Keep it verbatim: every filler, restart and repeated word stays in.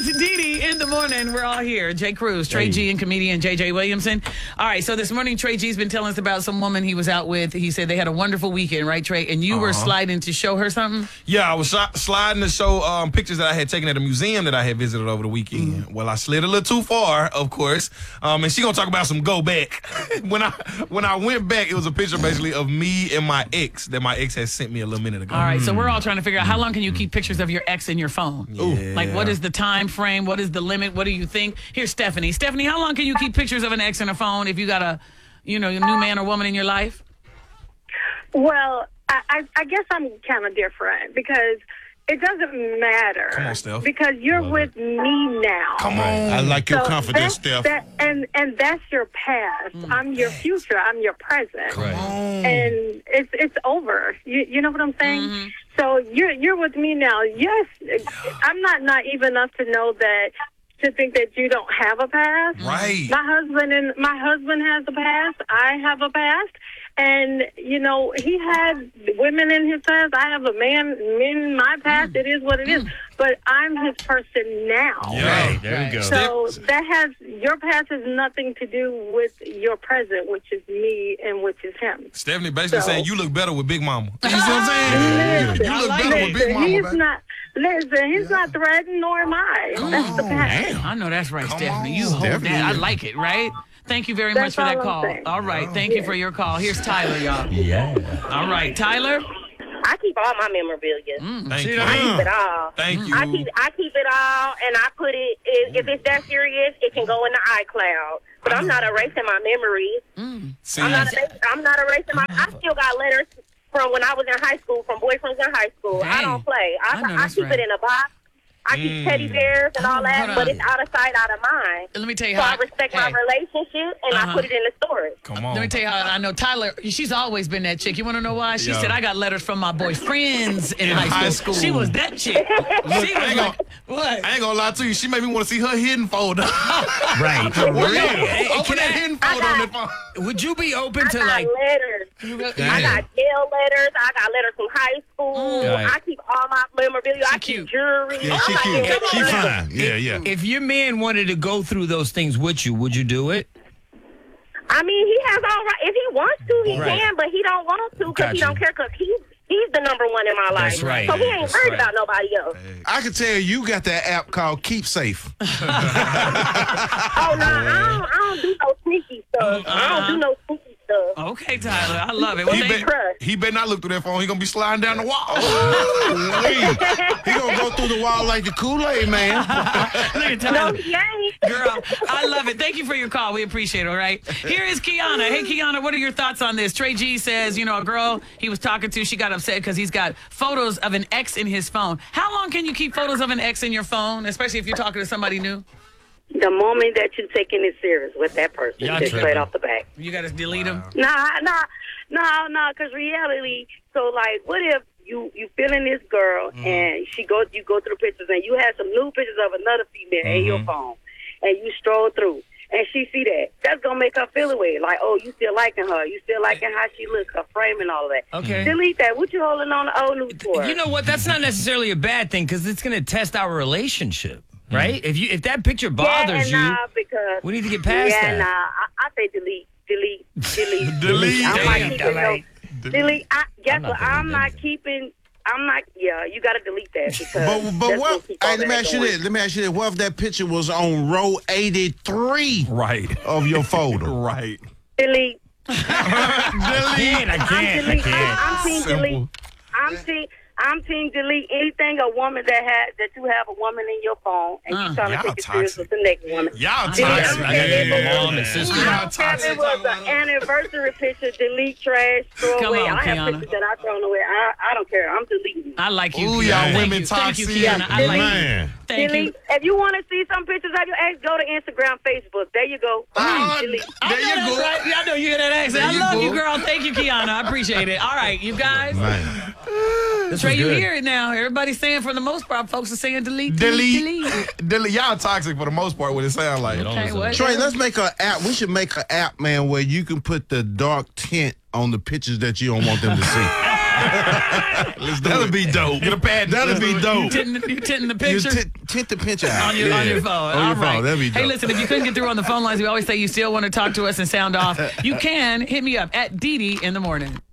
Dee in the morning. We're all here. Jay Cruz, Trey hey. G, and comedian J J Williamson. All right, so this morning, Trey G's been telling us about some woman he was out with. He said they had a wonderful weekend, right, Trey? And you uh-huh. were sliding to show her something? Yeah, I was sh- sliding to show um, pictures that I had taken at a museum that I had visited over the weekend. Mm. Well, I slid a little too far, of course. Um, and she gonna talk about some go back. when I when I went back, it was a picture basically of me and my ex that my ex had sent me a little minute ago. All right, mm. so we're all trying to figure out how long can you keep pictures of your ex in your phone? Yeah. Like, what is the time frame? What is the limit? What do you think? Here's Stephanie. Stephanie, how long can you keep pictures of an ex in a phone if you got a, you know, a new man or woman in your life? Well, I, I, I guess I'm kind of different because it doesn't matter. Come on, Steph. Because you're with me now. Come on. I like your so confidence, Steph. That, and, and that's your past. Mm. I'm your future. I'm your present. Come on. And it's it's over. You you know what I'm saying? Mm-hmm. So you're you're with me now. Yes, I'm not naive enough to know that to think that you don't have a past. Right. My husband and my husband has a past. I have a past. And, you know, he had women in his past. I have a man in my past. Mm. It is what it is. Mm. But I'm his person now. Yeah, right, there you go. So that has, your past has nothing to do with your present, which is me and which is him. Stephanie basically so, saying you look better with Big Mama. You see what I'm saying? Listen, you look like, better listen, with Big Mama. He's baby. not, listen, he's yeah. not threatened, nor am I. Come that's on, the past. I know that's right, Come Stephanie. on. You hold Stephanie. that. I like it, right? Thank you very That's much for that all call. I'm saying. All right. Thank yeah. you for your call. Here's Tyler, y'all. Yeah. All right. Tyler? I keep all my memorabilia. Mm, Thank see you. that? I keep it all. Thank you. I keep I keep it all, and I put it. If, if it's that serious, it can go in the iCloud. But I'm not erasing my memories. Mm. See, I'm not. Erasing, I'm not erasing my. I still got letters from when I was in high school, from boyfriends in high school. Dang. I don't play. I, I know I, that's keep right. it in a box. I keep Mm. teddy bears and all Oh, that, hold but on. it's out of sight, out of mind. Let me tell you So how I respect hey. my relationship, and Uh-huh. I put it in the storage. Come on. Let me tell you how I know Tyler. She's always been that chick. You want to know why? She Yeah. said I got letters from my boyfriends in, In high, high school. school. She was that chick. she was I ain't like, gonna- what? I ain't gonna lie to you. She made me want to see her hidden folder. Right. For real. Hey, Open can that I- hidden folder on that phone. Would you be open I to got like? letters. You got, Damn. I got jail letters. I got letters from high school. Right. I keep all my memorabilia. She I keep cute. jewelry. Yeah, I'm she not cute. getting She rid of it. fine. Yeah, yeah. If your man wanted to go through those things with you, would you do it? I mean, he has all right. If he wants to, he Right. can, but he don't want to because he Gotcha. don't care because he's he's the number one in my life. That's right. So he ain't That's worried right. about nobody else. I can tell you got that app called Keep Safe. Oh no, I don't. I don't do no sneaky stuff. I don't do no sneaky stuff. Okay, Tyler, I love it. Well, He, thank- bet, he better not look through that phone. He gonna be sliding down the wall. He gonna go through the wall like the Kool-Aid man. Look at No, Tyler. he ain't. Girl, I love it. Thank you for your call. We appreciate it, all right? Here is Kiana. Hey, Kiana, what are your thoughts on this? Trey G says, you know, a girl he was talking to, she got upset because he's got photos of an ex in his phone. How long can you keep photos of an ex in your phone, especially if you're talking to somebody new? The moment that you're taking it serious with that person, Y'all just tripping. straight off the bat. You got to delete them? Nah, nah, nah, nah. Because reality, so like, what if you you feeling this girl Mm-hmm. and she goes, you go through pictures and you have some new pictures of another female in Mm-hmm. your phone, and you stroll through. And she see that. That's going to make her feel away. Like, oh, you still liking her. You still liking how she looks, her frame and all that. Okay. Delete that. What you holding on to old news for? You know what? That's not necessarily a bad thing because it's going to test our relationship, right? If you if that picture bothers yeah, you, nah, because, we need to get past yeah, that. nah. I, I say delete, delete, delete. Delete. I'm not Damn, keeping no, delete. delete. I, guess I'm not what? I'm deleting not anything. keeping. I'm not. Yeah, you got to delete that because. But but that's what? gonna keep all Hey, let me that ask you going. this. Let me ask you this. What if that picture was on row eighty-three Right. of your folder? Right. Delete. I can't. I I'm can't. I delete. can't. I'm, I'm team Simple. delete. I'm team. I'm team delete anything a woman that had that you have a woman in your phone and Uh, you trying y'all to take it serious toxic. with the next woman. Y'all Delete. toxic. I don't I care gotta if get it my was- mom and sister. I Y'all don't care if toxic. it was an anniversary picture, delete, trash, throw Come away. on, I have Kiana. pictures that I thrown away. I, I don't care. I'm deleting. I like you, Ooh, Kiana. y'all Thank women you. Thank you, toxic. Kiana. I like you. Man. Thank delete. you. If you want to see some pictures of your ex, go to Instagram, Facebook. There you go. Ah, delete. I there know you that's go. right. Yeah, I know you hear that accent. There I you love go. you, girl. Thank you, Kiana. I appreciate it. All right, you guys. Man. Trey, you good. hear it now. Everybody's saying, for the most part, folks are saying delete, Delete. delete, delete. Delete. Y'all toxic for the most part. What it sound like. Okay, what? Trey, let's make an app. We should make an app, man, where you can put the dark tint on the pictures that you don't want them to see. That'll be dope. Get a pad. That'll be dope. You tinting, you tinting the You picture? tint, tint the picture out. on your, on your phone. On your All right. phone. That'll be dope. Hey, listen, if you couldn't get through on the phone lines, we always say you still want to talk to us and sound off. You can hit me up at Dee Dee in the morning.